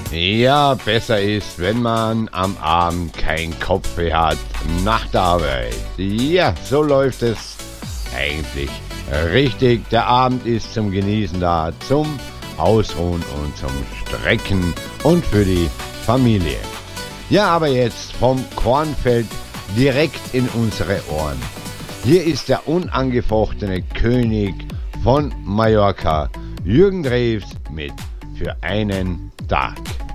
Ja, besser ist, wenn man am Abend kein Kopfweh hat nach der Arbeit. Ja, so läuft es eigentlich richtig. Der Abend ist zum Genießen da, zum Ausruhen und zum Strecken und für die Familie. Ja, aber jetzt vom Kornfeld direkt in unsere Ohren. Hier ist der unangefochtene König von Mallorca, Jürgen Drews mit Für einen Tag.